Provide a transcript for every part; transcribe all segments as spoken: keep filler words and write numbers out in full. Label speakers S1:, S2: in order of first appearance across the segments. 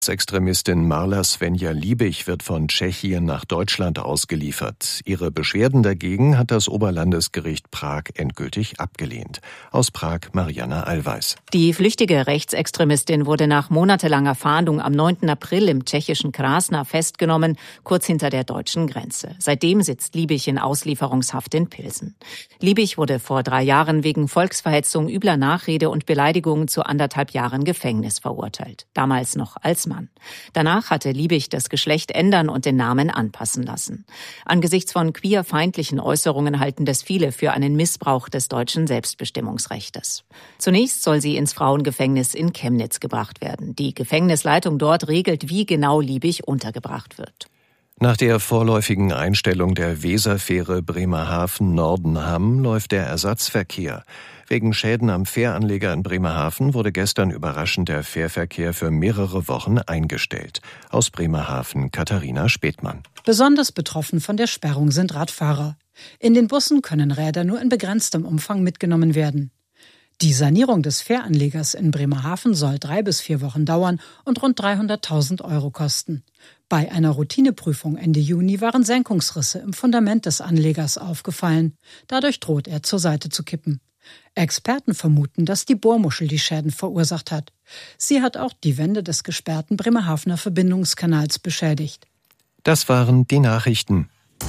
S1: Extremistin Marla Svenja Liebig wird von Tschechien nach Deutschland ausgeliefert. Ihre Beschwerden dagegen hat das Oberlandesgericht Prag endgültig abgelehnt. Aus Prag Marianna Allweis.
S2: Die flüchtige Rechtsextremistin wurde nach monatelanger Fahndung am neunten April im tschechischen Krasna festgenommen, kurz hinter der deutschen Grenze. Seitdem sitzt Liebig in Auslieferungshaft in Pilsen. Liebig wurde vor drei Jahren wegen Volksverhetzung, übler Nachrede und Beleidigung zu anderthalb Jahren Gefängnis verurteilt. Damals noch als Mann. Danach hatte Liebig das Geschlecht ändern und den Namen anpassen lassen. Angesichts von queerfeindlichen Äußerungen halten das viele für einen Missbrauch des deutschen Selbstbestimmungsrechtes. Zunächst soll sie ins Frauengefängnis in Chemnitz gebracht werden. Die Gefängnisleitung dort regelt, wie genau Liebig untergebracht wird.
S1: Nach der vorläufigen Einstellung der Weserfähre Bremerhaven-Nordenham läuft der Ersatzverkehr. Wegen Schäden am Fähranleger in Bremerhaven wurde gestern überraschend der Fährverkehr für mehrere Wochen eingestellt. Aus Bremerhaven Katharina Späthmann.
S3: Besonders betroffen von der Sperrung sind Radfahrer. In den Bussen können Räder nur in begrenztem Umfang mitgenommen werden. Die Sanierung des Fähranlegers in Bremerhaven soll drei bis vier Wochen dauern und rund dreihunderttausend Euro kosten. Bei einer Routineprüfung Ende Juni waren Senkungsrisse im Fundament des Anlegers aufgefallen. Dadurch droht er zur Seite zu kippen. Experten vermuten, dass die Bohrmuschel die Schäden verursacht hat. Sie hat auch die Wände des gesperrten Bremerhavener Verbindungskanals beschädigt.
S1: Das waren die Nachrichten.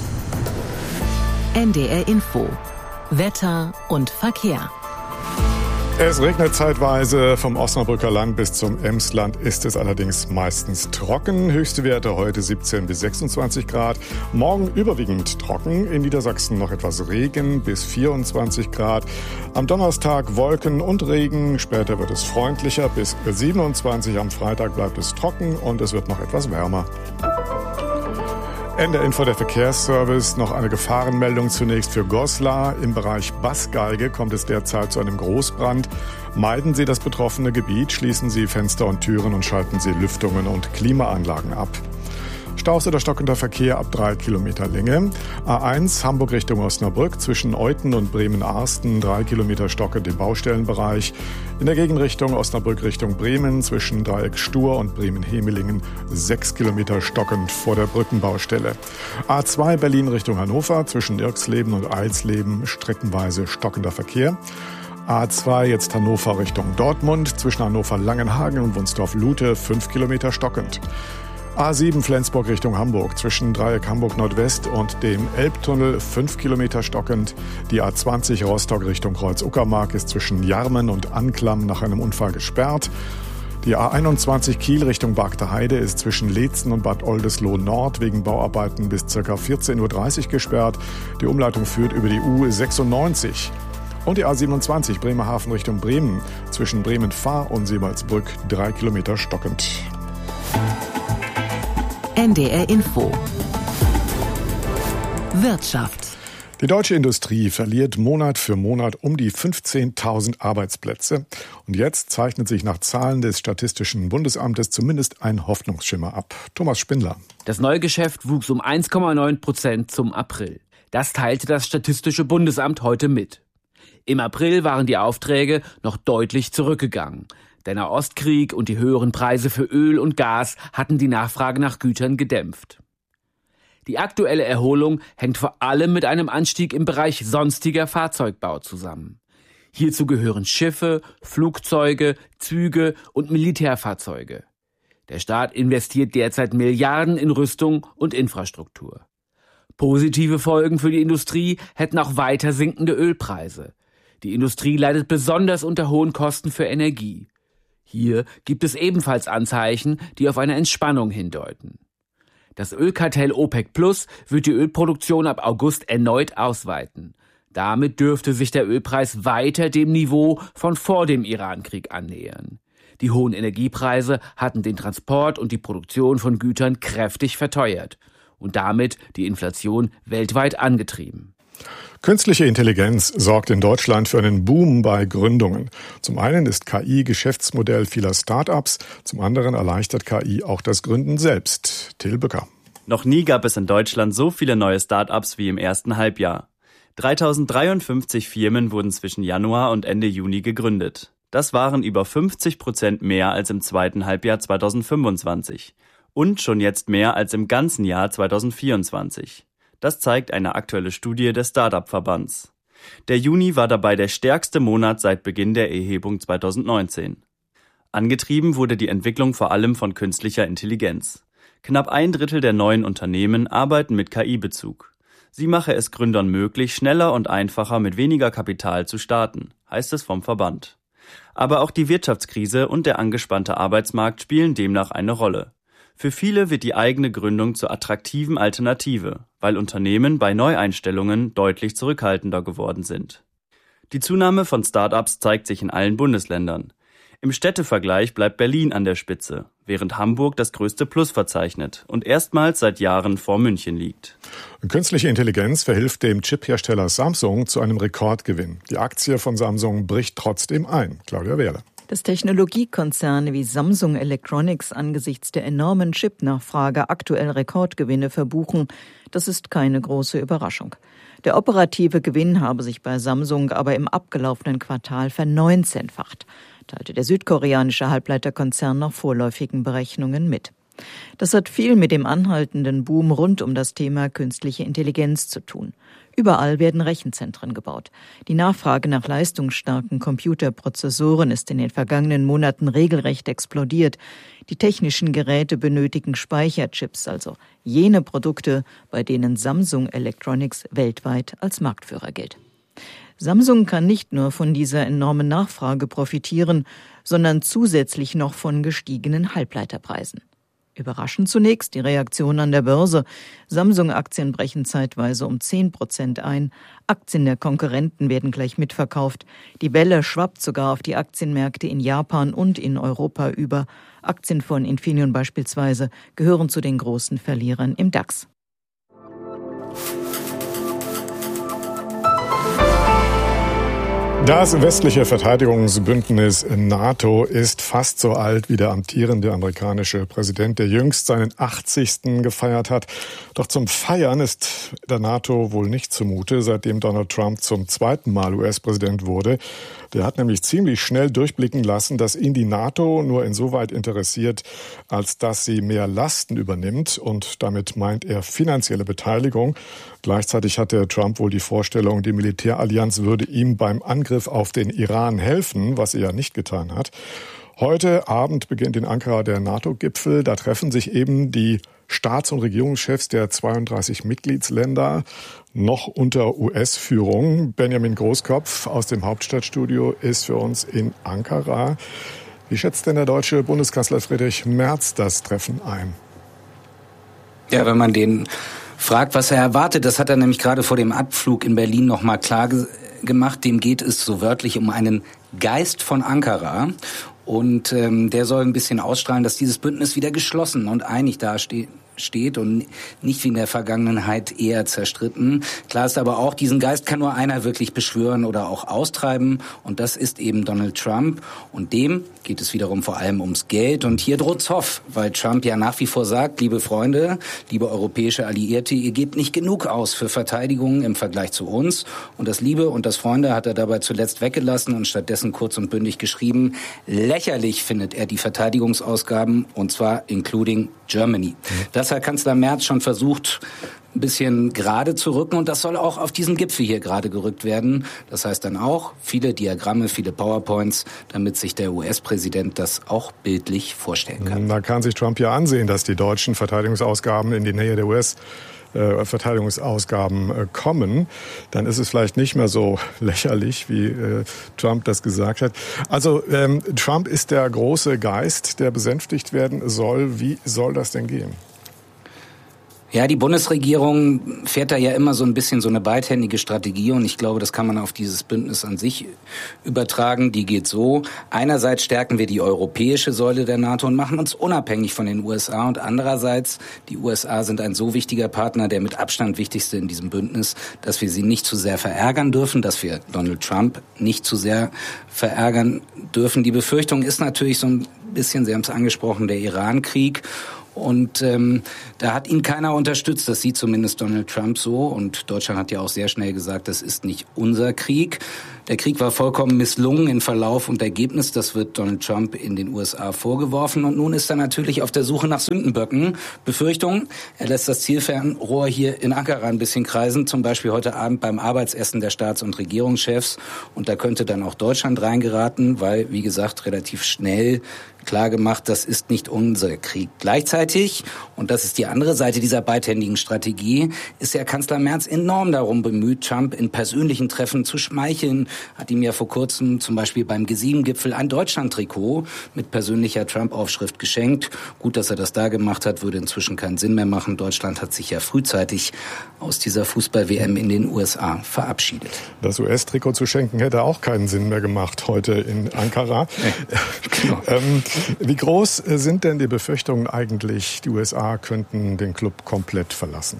S4: N D R Info. Wetter und Verkehr.
S5: Es regnet zeitweise. Vom Osnabrücker Land bis zum Emsland ist es allerdings meistens trocken. Höchste Werte heute siebzehn bis sechsundzwanzig Grad. Morgen überwiegend trocken. In Niedersachsen noch etwas Regen bis vierundzwanzig Grad. Am Donnerstag Wolken und Regen. Später wird es freundlicher bis siebenundzwanzig. Am Freitag bleibt es trocken und es wird noch etwas wärmer. Ende Info der Verkehrsservice. Noch eine Gefahrenmeldung zunächst für Goslar. Im Bereich Baßgeige kommt es derzeit zu einem Großbrand. Meiden Sie das betroffene Gebiet, schließen Sie Fenster und Türen und schalten Sie Lüftungen und Klimaanlagen ab. Staus oder stockender Verkehr ab drei Kilometer Länge. A eins Hamburg Richtung Osnabrück zwischen Euthen und Bremen-Arsten drei Kilometer stockend im Baustellenbereich. In der Gegenrichtung Osnabrück Richtung Bremen zwischen Dreieck Stur und Bremen-Hemelingen sechs Kilometer stockend vor der Brückenbaustelle. A zwei Berlin Richtung Hannover zwischen Irxleben und Eilsleben streckenweise stockender Verkehr. A zwei jetzt Hannover Richtung Dortmund zwischen Hannover-Langenhagen und Wunsdorf-Lute fünf Kilometer stockend. A sieben Flensburg Richtung Hamburg zwischen Dreieck Hamburg Nordwest und dem Elbtunnel fünf Kilometer stockend. Die A zwanzig Rostock Richtung Kreuz-Uckermark ist zwischen Jarmen und Anklam nach einem Unfall gesperrt. Die A einundzwanzig Kiel Richtung Bargter Heide ist zwischen Leetzen und Bad Oldesloe Nord wegen Bauarbeiten bis ca. vierzehn Uhr dreißig gesperrt. Die Umleitung führt über die U sechsundneunzig. Und die A siebenundzwanzig Bremerhaven Richtung Bremen zwischen Bremen-Fahr und Seebaldsbrück drei Kilometer stockend.
S4: N D R Info. Wirtschaft.
S5: Die deutsche Industrie verliert Monat für Monat um die fünfzehntausend Arbeitsplätze. Und jetzt zeichnet sich nach Zahlen des Statistischen Bundesamtes zumindest ein Hoffnungsschimmer ab. Thomas Spindler.
S6: Das Neugeschäft wuchs um eins Komma neun Prozent zum April. Das teilte das Statistische Bundesamt heute mit. Im April waren die Aufträge noch deutlich zurückgegangen. Der Nahostkrieg und die höheren Preise für Öl und Gas hatten die Nachfrage nach Gütern gedämpft. Die aktuelle Erholung hängt vor allem mit einem Anstieg im Bereich sonstiger Fahrzeugbau zusammen. Hierzu gehören Schiffe, Flugzeuge, Züge und Militärfahrzeuge. Der Staat investiert derzeit Milliarden in Rüstung und Infrastruktur. Positive Folgen für die Industrie hätten auch weiter sinkende Ölpreise. Die Industrie leidet besonders unter hohen Kosten für Energie. Hier gibt es ebenfalls Anzeichen, die auf eine Entspannung hindeuten. Das Ölkartell OPEC Plus wird die Ölproduktion ab August erneut ausweiten. Damit dürfte sich der Ölpreis weiter dem Niveau von vor dem Irankrieg annähern. Die hohen Energiepreise hatten den Transport und die Produktion von Gütern kräftig verteuert und damit die Inflation weltweit angetrieben.
S5: Künstliche Intelligenz sorgt in Deutschland für einen Boom bei Gründungen. Zum einen ist K I Geschäftsmodell vieler Start-ups, zum anderen erleichtert K I auch das Gründen selbst. Till Bücker.
S7: Noch nie gab es in Deutschland so viele neue Start-ups wie im ersten Halbjahr. dreitausenddreiundfünfzig Firmen wurden zwischen Januar und Ende Juni gegründet. Das waren über fünfzig Prozent mehr als im zweiten Halbjahr zweitausendfünfundzwanzig und schon jetzt mehr als im ganzen Jahr zweitausendvierundzwanzig. Das zeigt eine aktuelle Studie des Start-up-Verbands. Der Juni war dabei der stärkste Monat seit Beginn der Erhebung zweitausendneunzehn. Angetrieben wurde die Entwicklung vor allem von künstlicher Intelligenz. Knapp ein Drittel der neuen Unternehmen arbeiten mit K I-Bezug. Sie mache es Gründern möglich, schneller und einfacher mit weniger Kapital zu starten, heißt es vom Verband. Aber auch die Wirtschaftskrise und der angespannte Arbeitsmarkt spielen demnach eine Rolle. Für viele wird die eigene Gründung zur attraktiven Alternative, weil Unternehmen bei Neueinstellungen deutlich zurückhaltender geworden sind. Die Zunahme von Start-ups zeigt sich in allen Bundesländern. Im Städtevergleich bleibt Berlin an der Spitze, während Hamburg das größte Plus verzeichnet und erstmals seit Jahren vor München liegt.
S5: Künstliche Intelligenz verhilft dem Chiphersteller Samsung zu einem Rekordgewinn. Die Aktie von Samsung bricht trotzdem ein. Claudia Wehrle.
S8: Dass Technologiekonzerne wie Samsung Electronics angesichts der enormen Chipnachfrage aktuell Rekordgewinne verbuchen, das ist keine große Überraschung. Der operative Gewinn habe sich bei Samsung aber im abgelaufenen Quartal verneunzehnfacht, teilte der südkoreanische Halbleiterkonzern nach vorläufigen Berechnungen mit. Das hat viel mit dem anhaltenden Boom rund um das Thema künstliche Intelligenz zu tun. Überall werden Rechenzentren gebaut. Die Nachfrage nach leistungsstarken Computerprozessoren ist in den vergangenen Monaten regelrecht explodiert. Die technischen Geräte benötigen Speicherchips, also jene Produkte, bei denen Samsung Electronics weltweit als Marktführer gilt. Samsung kann nicht nur von dieser enormen Nachfrage profitieren, sondern zusätzlich noch von gestiegenen Halbleiterpreisen. Überraschend zunächst die Reaktion an der Börse. Samsung-Aktien brechen zeitweise um zehn Prozent ein. Aktien der Konkurrenten werden gleich mitverkauft. Die Welle schwappt sogar auf die Aktienmärkte in Japan und in Europa über. Aktien von Infineon beispielsweise gehören zu den großen Verlierern im DAX.
S5: Das westliche Verteidigungsbündnis NATO ist fast so alt wie der amtierende amerikanische Präsident, der jüngst seinen achtzigsten gefeiert hat. Doch zum Feiern ist der NATO wohl nicht zumute, seitdem Donald Trump zum zweiten Mal U S-Präsident wurde. Der hat nämlich ziemlich schnell durchblicken lassen, dass ihn die NATO nur insoweit interessiert, als dass sie mehr Lasten übernimmt. Und damit meint er finanzielle Beteiligung. Gleichzeitig hatte Trump wohl die Vorstellung, die Militärallianz würde ihm beim Angriff auf den Iran helfen, was er ja nicht getan hat. Heute Abend beginnt in Ankara der NATO-Gipfel. Da treffen sich eben die Staats- und Regierungschefs der zweiunddreißig Mitgliedsländer noch unter U S-Führung. Benjamin Großkopf aus dem Hauptstadtstudio ist für uns in Ankara. Wie schätzt denn der deutsche Bundeskanzler Friedrich Merz das Treffen ein?
S9: Ja, wenn man den fragt, was er erwartet, das hat er nämlich gerade vor dem Abflug in Berlin noch mal klar ge- gemacht. Dem geht es so wörtlich um einen Geist von Ankara. Und ähm, der soll ein bisschen ausstrahlen, dass dieses Bündnis wieder geschlossen und einig dasteht. steht und nicht wie in der Vergangenheit eher zerstritten. Klar ist aber auch, diesen Geist kann nur einer wirklich beschwören oder auch austreiben und das ist eben Donald Trump und dem geht es wiederum vor allem ums Geld und hier droht Zoff, weil Trump ja nach wie vor sagt, liebe Freunde, liebe europäische Alliierte, ihr gebt nicht genug aus für Verteidigung im Vergleich zu uns und das Liebe und das Freunde hat er dabei zuletzt weggelassen und stattdessen kurz und bündig geschrieben, lächerlich findet er die Verteidigungsausgaben und zwar including Germany. Das hat Kanzler Merz schon versucht, ein bisschen gerade zu rücken und das soll auch auf diesem Gipfel hier gerade gerückt werden. Das heißt dann auch viele Diagramme, viele PowerPoints, damit sich der U S-Präsident das auch bildlich vorstellen kann.
S5: Da kann sich Trump ja ansehen, dass die deutschen Verteidigungsausgaben in die Nähe der U S äh, Verteidigungsausgaben äh, kommen. Dann ist es vielleicht nicht mehr so lächerlich, wie äh, Trump das gesagt hat. Also ähm, Trump ist der große Geist, der besänftigt werden soll. Wie soll das denn gehen?
S9: Ja, die Bundesregierung fährt da ja immer so ein bisschen so eine beidhändige Strategie und ich glaube, das kann man auf dieses Bündnis an sich übertragen. Die geht so. Einerseits stärken wir die europäische Säule der NATO und machen uns unabhängig von den U S A und andererseits, die U S A sind ein so wichtiger Partner, der mit Abstand wichtigste in diesem Bündnis, dass wir sie nicht zu sehr verärgern dürfen, dass wir Donald Trump nicht zu sehr verärgern dürfen. Die Befürchtung ist natürlich so ein bisschen, Sie haben es angesprochen, der Iran-Krieg. Und ähm, da hat ihn keiner unterstützt, das sieht zumindest Donald Trump so. Und Deutschland hat ja auch sehr schnell gesagt, das ist nicht unser Krieg. Der Krieg war vollkommen misslungen in Verlauf und Ergebnis. Das wird Donald Trump in den U S A vorgeworfen. Und nun ist er natürlich auf der Suche nach Sündenböcken. Befürchtung, er lässt das Zielfernrohr hier in Ankara ein bisschen kreisen, zum Beispiel heute Abend beim Arbeitsessen der Staats- und Regierungschefs. Und da könnte dann auch Deutschland reingeraten, weil, wie gesagt, relativ schnell klar gemacht, das ist nicht unser Krieg. Gleichzeitig, und das ist die andere Seite dieser beidhändigen Strategie, ist ja Kanzler Merz enorm darum bemüht, Trump in persönlichen Treffen zu schmeicheln. Hat ihm ja vor kurzem zum Beispiel beim G sieben Gipfel ein Deutschland-Trikot mit persönlicher Trump-Aufschrift geschenkt. Gut, dass er das da gemacht hat, würde inzwischen keinen Sinn mehr machen. Deutschland hat sich ja frühzeitig aus dieser Fußball-W M in den U S A verabschiedet.
S5: Das U S-Trikot zu schenken hätte auch keinen Sinn mehr gemacht heute in Ankara. Nee, genau. ähm, Wie groß sind denn die Befürchtungen eigentlich, die U S A könnten den Club komplett verlassen?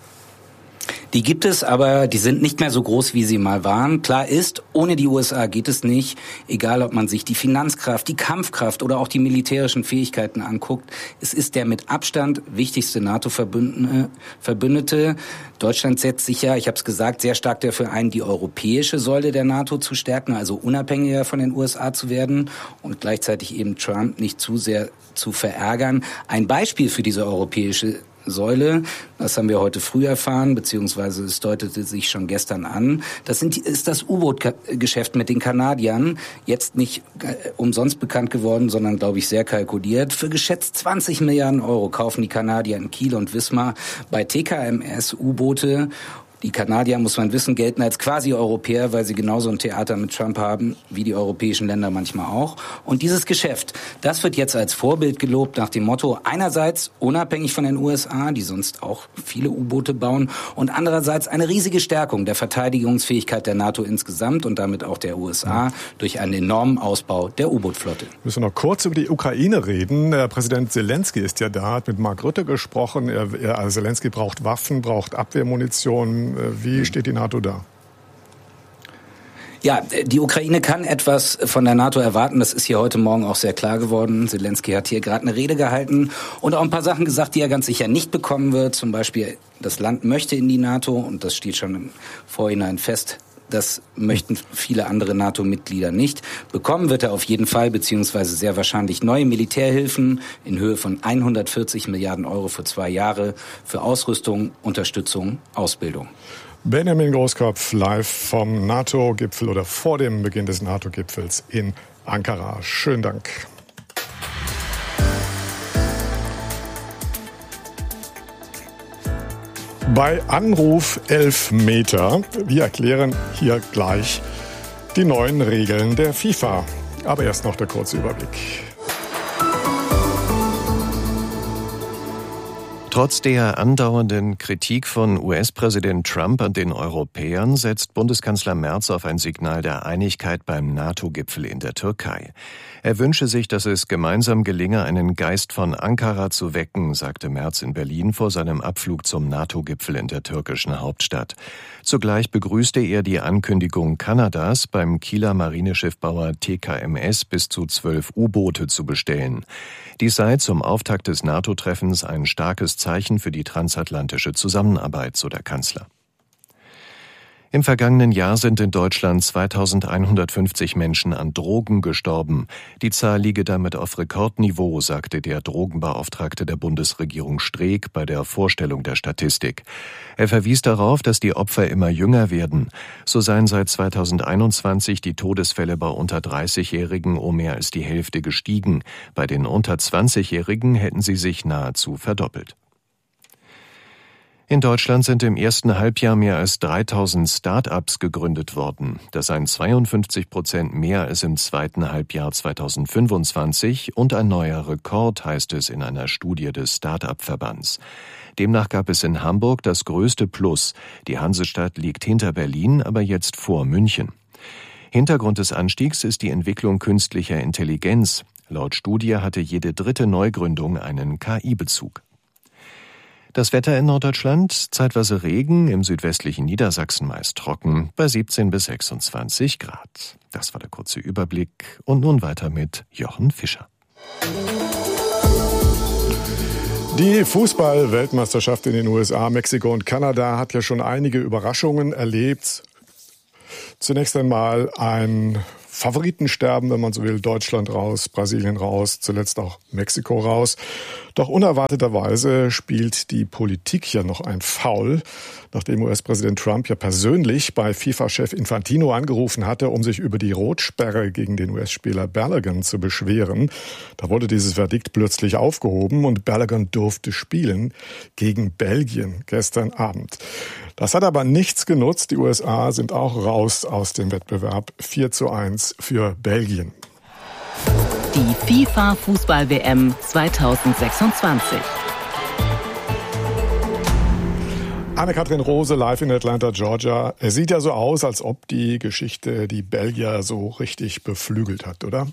S9: Die gibt es, aber die sind nicht mehr so groß, wie sie mal waren. Klar ist, ohne die U S A geht es nicht. Egal, ob man sich die Finanzkraft, die Kampfkraft oder auch die militärischen Fähigkeiten anguckt. Es ist der mit Abstand wichtigste NATO-Verbündete. Deutschland setzt sich ja, ich habe es gesagt, sehr stark dafür ein, die europäische Säule der NATO zu stärken, also unabhängiger von den U S A zu werden und gleichzeitig eben Trump nicht zu sehr zu verärgern. Ein Beispiel für diese europäische Säule, das haben wir heute früh erfahren, beziehungsweise es deutete sich schon gestern an. Das sind, ist das U-Boot-Geschäft mit den Kanadiern, jetzt nicht umsonst bekannt geworden, sondern, glaube ich, sehr kalkuliert. Für geschätzt zwanzig Milliarden Euro kaufen die Kanadier in Kiel und Wismar bei T K M S U-Boote. Die Kanadier, muss man wissen, gelten als quasi Europäer, weil sie genauso ein Theater mit Trump haben, wie die europäischen Länder manchmal auch. Und dieses Geschäft, das wird jetzt als Vorbild gelobt nach dem Motto, einerseits unabhängig von den U S A, die sonst auch viele U-Boote bauen, und andererseits eine riesige Stärkung der Verteidigungsfähigkeit der NATO insgesamt und damit auch der U S A durch einen enormen Ausbau der U-Boot-Flotte.
S5: Wir müssen noch kurz über die Ukraine reden. Der Präsident Zelensky ist ja da, hat mit Mark Rutte gesprochen. Er, er, also Zelensky braucht Waffen, braucht Abwehrmunition. Wie steht die NATO da?
S9: Ja, die Ukraine kann etwas von der NATO erwarten. Das ist hier heute Morgen auch sehr klar geworden. Zelensky hat hier gerade eine Rede gehalten und auch ein paar Sachen gesagt, die er ganz sicher nicht bekommen wird. Zum Beispiel, das Land möchte in die NATO und das steht schon im Vorhinein fest. Das möchten viele andere NATO-Mitglieder nicht. Bekommen wird er auf jeden Fall, beziehungsweise sehr wahrscheinlich neue Militärhilfen in Höhe von hundertvierzig Milliarden Euro für zwei Jahre für Ausrüstung, Unterstützung, Ausbildung.
S5: Benjamin Großkopf live vom NATO-Gipfel oder vor dem Beginn des NATO-Gipfels in Ankara. Schönen Dank. Bei Anruf elf Meter. Wir erklären hier gleich die neuen Regeln der FIFA. Aber erst noch der kurze Überblick.
S1: Trotz der andauernden Kritik von U S-Präsident Trump an den Europäern setzt Bundeskanzler Merz auf ein Signal der Einigkeit beim NATO-Gipfel in der Türkei. Er wünsche sich, dass es gemeinsam gelinge, einen Geist von Ankara zu wecken, sagte Merz in Berlin vor seinem Abflug zum NATO-Gipfel in der türkischen Hauptstadt. Zugleich begrüßte er die Ankündigung Kanadas, beim Kieler Marineschiffbauer T K M S bis zu zwölf U-Boote zu bestellen. Dies sei zum Auftakt des NATO-Treffens ein starkes Zeichen für die transatlantische Zusammenarbeit, so der Kanzler. Im vergangenen Jahr sind in Deutschland zweitausendeinhundertfünfzig Menschen an Drogen gestorben. Die Zahl liege damit auf Rekordniveau, sagte der Drogenbeauftragte der Bundesregierung Streeck bei der Vorstellung der Statistik. Er verwies darauf, dass die Opfer immer jünger werden. So seien seit zweitausendeinundzwanzig die Todesfälle bei unter dreißigjährigen um mehr als die Hälfte gestiegen. Bei den unter zwanzigjährigen hätten sie sich nahezu verdoppelt. In Deutschland sind im ersten Halbjahr mehr als dreitausend Start-ups gegründet worden. Das seien zweiundfünfzig Prozent mehr als im zweiten Halbjahr zweitausendfünfundzwanzig und ein neuer Rekord, heißt es in einer Studie des Start-up-Verbands. Demnach gab es in Hamburg das größte Plus. Die Hansestadt liegt hinter Berlin, aber jetzt vor München. Hintergrund des Anstiegs ist die Entwicklung künstlicher Intelligenz. Laut Studie hatte jede dritte Neugründung einen K I-Bezug. Das Wetter in Norddeutschland, zeitweise Regen, im südwestlichen Niedersachsen meist trocken, bei siebzehn bis sechsundzwanzig Grad. Das war der kurze Überblick und nun weiter mit Jochen Fischer.
S5: Die Fußball-Weltmeisterschaft in den U S A, Mexiko und Kanada hat ja schon einige Überraschungen erlebt. Zunächst einmal ein Favoritensterben, wenn man so will. Deutschland raus, Brasilien raus, zuletzt auch Mexiko raus. Doch unerwarteterweise spielt die Politik hier noch ein Foul, nachdem U S-Präsident Trump ja persönlich bei FIFA-Chef Infantino angerufen hatte, um sich über die Rotsperre gegen den U S-Spieler Balogun zu beschweren. Da wurde dieses Verdikt plötzlich aufgehoben und Balogun durfte spielen gegen Belgien gestern Abend. Das hat aber nichts genutzt. Die U S A sind auch raus aus dem Wettbewerb. vier zu eins für Belgien.
S4: Die FIFA-Fußball-W M zweitausendsechsundzwanzig.
S5: Anne-Kathrin Rose live in Atlanta, Georgia. Es sieht ja so aus, als ob die Geschichte die Belgier so richtig beflügelt hat, oder?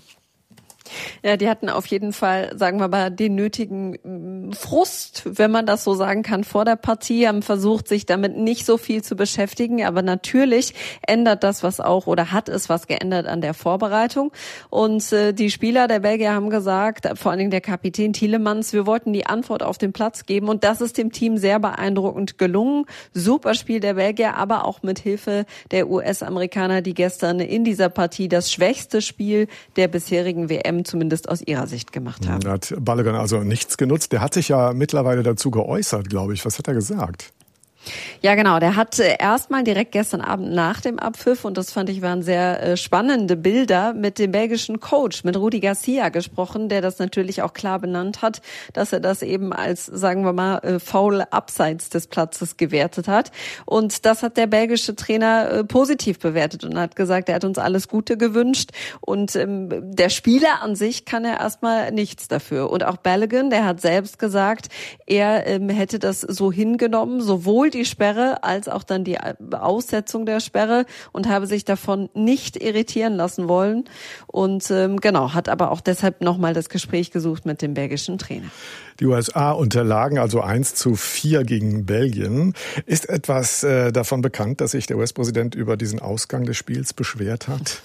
S10: Ja, die hatten auf jeden Fall, sagen wir mal, den nötigen Frust, wenn man das so sagen kann, vor der Partie, haben versucht, sich damit nicht so viel zu beschäftigen. Aber natürlich ändert das was auch oder hat es was geändert an der Vorbereitung. Und äh, die Spieler der Belgier haben gesagt, vor allen Dingen der Kapitän Tielemans, wir wollten die Antwort auf den Platz geben. Und das ist dem Team sehr beeindruckend gelungen. Super Spiel der Belgier, aber auch mit Hilfe der U S-Amerikaner, die gestern in dieser Partie das schwächste Spiel der bisherigen W M zumindest aus ihrer Sicht gemacht haben.
S5: Da hat Balogun also nichts genutzt. Der hat sich ja mittlerweile dazu geäußert, glaube ich. Was hat er gesagt?
S10: Ja, genau. Der hat erstmal direkt gestern Abend nach dem Abpfiff, und das fand ich waren sehr äh, spannende Bilder, mit dem belgischen Coach, mit Rudi Garcia gesprochen, der das natürlich auch klar benannt hat, dass er das eben als, sagen wir mal, äh, Foul abseits des Platzes gewertet hat. Und das hat der belgische Trainer äh, positiv bewertet und hat gesagt, er hat uns alles Gute gewünscht. Und ähm, der Spieler an sich kann er erstmal nichts dafür. Und auch Balogun, der hat selbst gesagt, er ähm, hätte das so hingenommen, sowohl die Sperre als auch dann die Aussetzung der Sperre, und habe sich davon nicht irritieren lassen wollen. Und ähm, genau, hat aber auch deshalb nochmal das Gespräch gesucht mit dem belgischen Trainer.
S5: Die U S A unterlagen also eins zu vier gegen Belgien. Ist etwas äh, davon bekannt, dass sich der U S-Präsident über diesen Ausgang des Spiels beschwert hat?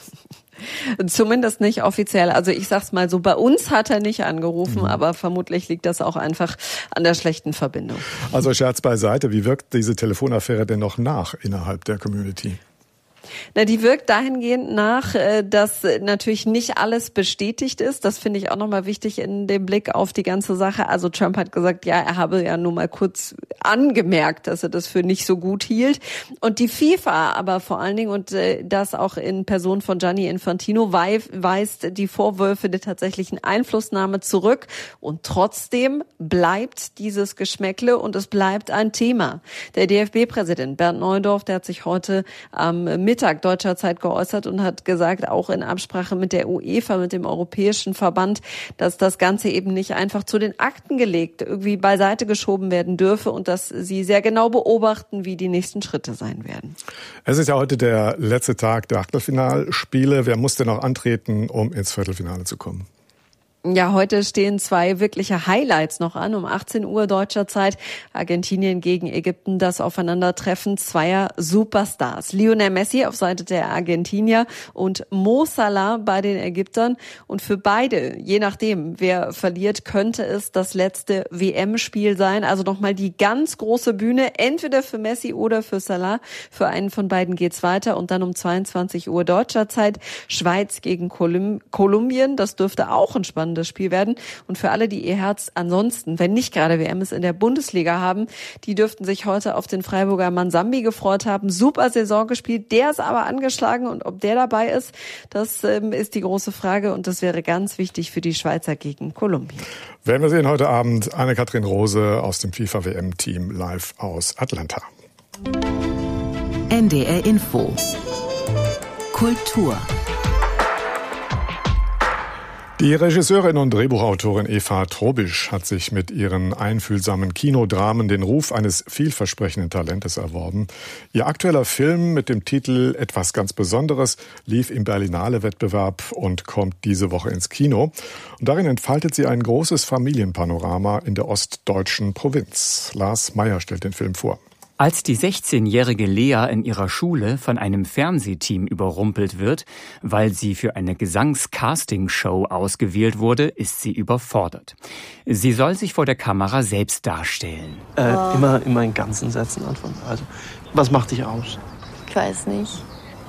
S10: Zumindest nicht offiziell. Also ich sag's mal so, bei uns hat er nicht angerufen, mhm. aber vermutlich liegt das auch einfach an der schlechten Verbindung.
S5: Also Scherz beiseite, wie wirkt diese Telefonaffäre denn noch nach innerhalb der Community?
S10: Na, die wirkt dahingehend nach, dass natürlich nicht alles bestätigt ist. Das finde ich auch nochmal wichtig in dem Blick auf die ganze Sache. Also Trump hat gesagt, ja, er habe ja nur mal kurz angemerkt, dass er das für nicht so gut hielt. Und die FIFA aber vor allen Dingen, und das auch in Person von Gianni Infantino, weist die Vorwürfe der tatsächlichen Einflussnahme zurück. Und trotzdem bleibt dieses Geschmäckle und es bleibt ein Thema. Der D F B-Präsident Bernd Neuendorf, der hat sich heute am Mittag deutscher Zeit geäußert und hat gesagt, auch in Absprache mit der UEFA, mit dem Europäischen Verband, dass das Ganze eben nicht einfach zu den Akten gelegt, irgendwie beiseite geschoben werden dürfe und dass sie sehr genau beobachten, wie die nächsten Schritte sein werden.
S5: Es ist ja heute der letzte Tag der Achtelfinalspiele. Wer muss denn noch antreten, um ins Viertelfinale zu kommen?
S10: Ja, heute stehen zwei wirkliche Highlights noch an. Um achtzehn Uhr deutscher Zeit Argentinien gegen Ägypten, das Aufeinandertreffen zweier Superstars. Lionel Messi auf Seite der Argentinier und Mo Salah bei den Ägyptern. Und für beide, je nachdem, wer verliert, könnte es das letzte W M-Spiel sein. Also nochmal die ganz große Bühne, entweder für Messi oder für Salah. Für einen von beiden geht's weiter. Und dann um zweiundzwanzig Uhr deutscher Zeit Schweiz gegen Kolum- Kolumbien. Das dürfte auch ein spannendes das Spiel werden. Und für alle, die ihr Herz ansonsten, wenn nicht gerade W M ist, in der Bundesliga haben, die dürften sich heute auf den Freiburger Mansambi gefreut haben. Super Saison gespielt, der ist aber angeschlagen, und ob der dabei ist, das ähm, ist die große Frage, und das wäre ganz wichtig für die Schweizer gegen Kolumbien.
S5: Werden wir sehen heute Abend. Anne-Kathrin Rose aus dem FIFA-W M-Team live aus Atlanta.
S4: N D R Info Kultur.
S5: Die Regisseurin und Drehbuchautorin Eva Trobisch hat sich mit ihren einfühlsamen Kinodramen den Ruf eines vielversprechenden Talentes erworben. Ihr aktueller Film mit dem Titel Etwas ganz Besonderes lief im Berlinale-Wettbewerb und kommt diese Woche ins Kino. Und darin entfaltet sie ein großes Familienpanorama in der ostdeutschen Provinz. Lars Meyer stellt den Film vor.
S11: Als die sechzehnjährige Lea in ihrer Schule von einem Fernsehteam überrumpelt wird, weil sie für eine Gesangs-Casting-Show ausgewählt wurde, ist sie überfordert. Sie soll sich vor der Kamera selbst darstellen.
S12: Äh, immer, immer in ganzen Sätzen anfangen. Also, was macht dich aus?
S13: Ich weiß nicht.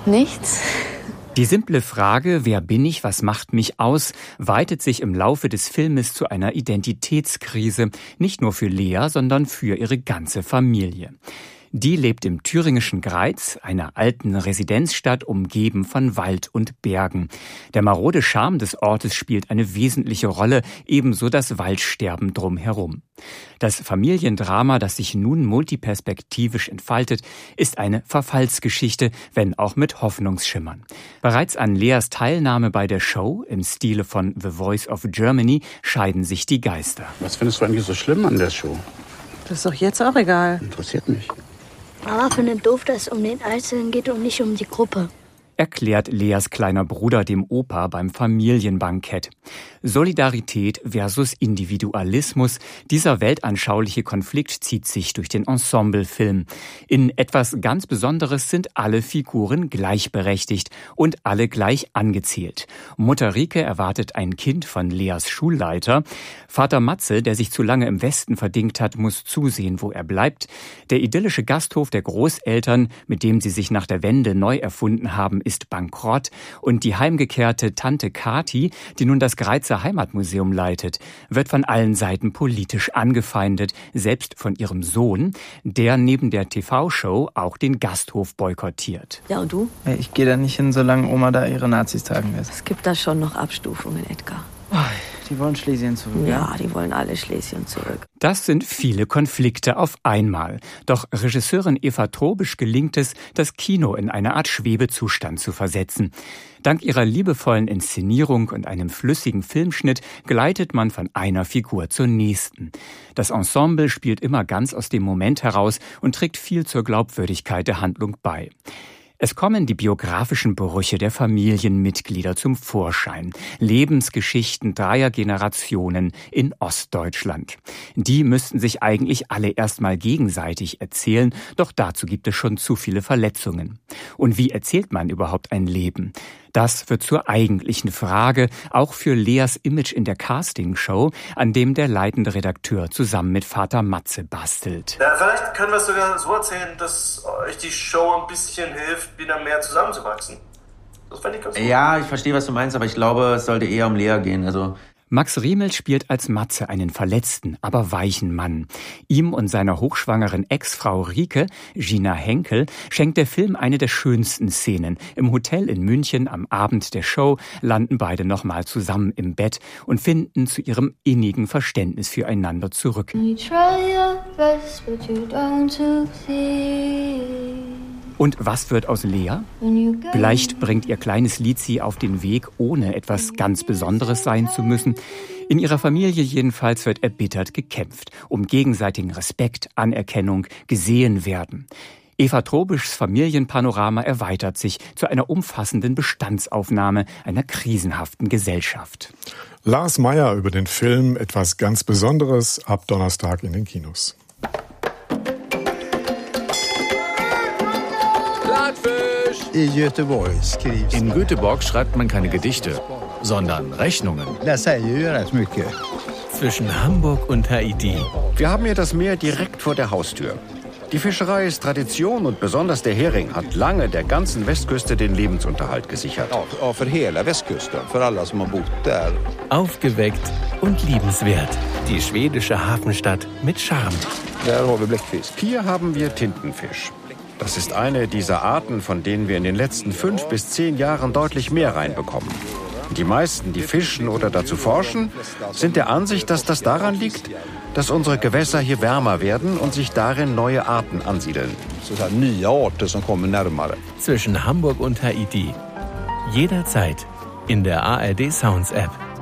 S12: Nichts.
S11: Die simple Frage, wer bin ich, was macht mich aus, weitet sich im Laufe des Filmes zu einer Identitätskrise, nicht nur für Lea, sondern für ihre ganze Familie. Die lebt im thüringischen Greiz, einer alten Residenzstadt umgeben von Wald und Bergen. Der marode Charme des Ortes spielt eine wesentliche Rolle, ebenso das Waldsterben drumherum. Das Familiendrama, das sich nun multiperspektivisch entfaltet, ist eine Verfallsgeschichte, wenn auch mit Hoffnungsschimmern. Bereits an Leas Teilnahme bei der Show im Stile von The Voice of Germany scheiden sich die Geister.
S13: Was findest du eigentlich so schlimm an der Show?
S12: Das ist doch jetzt auch egal.
S13: Interessiert mich.
S14: Mama findet doof, dass es um den Einzelnen geht und nicht um die Gruppe,
S11: erklärt Leas kleiner Bruder dem Opa beim Familienbankett. Solidarität versus Individualismus, dieser weltanschauliche Konflikt zieht sich durch den Ensemblefilm. In etwas ganz Besonderes sind alle Figuren gleichberechtigt und alle gleich angezählt. Mutter Rike erwartet ein Kind von Leas Schulleiter. Vater Matze, der sich zu lange im Westen verdingt hat, muss zusehen, wo er bleibt. Der idyllische Gasthof der Großeltern, mit dem sie sich nach der Wende neu erfunden haben, ist bankrott, und die heimgekehrte Tante Kati, die nun das Greizer Heimatmuseum leitet, wird von allen Seiten politisch angefeindet, selbst von ihrem Sohn, der neben der T V-Show auch den Gasthof boykottiert.
S12: Ja, und du?
S15: Ich gehe da nicht hin, solange Oma da ihre Nazis tagen lässt.
S12: Es gibt da schon noch Abstufungen, Edgar.
S15: Die wollen Schlesien zurück.
S12: Ja, die wollen alle Schlesien zurück.
S11: Das sind viele Konflikte auf einmal. Doch Regisseurin Eva Trobisch gelingt es, das Kino in eine Art Schwebezustand zu versetzen. Dank ihrer liebevollen Inszenierung und einem flüssigen Filmschnitt gleitet man von einer Figur zur nächsten. Das Ensemble spielt immer ganz aus dem Moment heraus und trägt viel zur Glaubwürdigkeit der Handlung bei. Es kommen die biografischen Brüche der Familienmitglieder zum Vorschein. Lebensgeschichten dreier Generationen in Ostdeutschland. Die müssten sich eigentlich alle erstmal gegenseitig erzählen, doch dazu gibt es schon zu viele Verletzungen. Und wie erzählt man überhaupt ein Leben? Das wird zur eigentlichen Frage, auch für Leas Image in der Castingshow, an dem der leitende Redakteur zusammen mit Vater Matze bastelt.
S16: Ja, vielleicht können wir es sogar so erzählen, dass euch die Show ein bisschen hilft, wieder mehr zusammenzuwachsen. Das fände ich ganz gut.
S17: Ja, ich verstehe, was du meinst, aber ich glaube, es sollte eher um Lea gehen. Also
S11: Max Riemel spielt als Matze einen verletzten, aber weichen Mann. Ihm und seiner hochschwangeren Ex-Frau Rike, Gina Henkel, schenkt der Film eine der schönsten Szenen. Im Hotel in München am Abend der Show landen beide nochmal zusammen im Bett und finden zu ihrem innigen Verständnis füreinander zurück. Und was wird aus Lea? Vielleicht bringt ihr kleines Lied sie auf den Weg, ohne etwas ganz Besonderes sein zu müssen. In ihrer Familie jedenfalls wird erbittert gekämpft, um gegenseitigen Respekt, Anerkennung, gesehen werden. Eva Trobischs Familienpanorama erweitert sich zu einer umfassenden Bestandsaufnahme einer krisenhaften Gesellschaft.
S5: Lars Meyer über den Film Etwas ganz Besonderes ab Donnerstag in den Kinos.
S18: In Göteborg schreibt man keine Gedichte, sondern Rechnungen. Zwischen Hamburg und Haiti.
S19: Wir haben hier das Meer direkt vor der Haustür. Die Fischerei ist Tradition und besonders der Hering hat lange der ganzen Westküste den Lebensunterhalt gesichert.
S18: Aufgeweckt und liebenswert. Die schwedische Hafenstadt mit Charme.
S19: Hier haben wir Tintenfisch. Das ist eine dieser Arten, von denen wir in den letzten fünf bis zehn Jahren deutlich mehr reinbekommen. Die meisten, die fischen oder dazu forschen, sind der Ansicht, dass das daran liegt, dass unsere Gewässer hier wärmer werden und sich darin neue Arten ansiedeln.
S18: Zwischen Hamburg und Haiti. Jederzeit in der A R D Sounds App.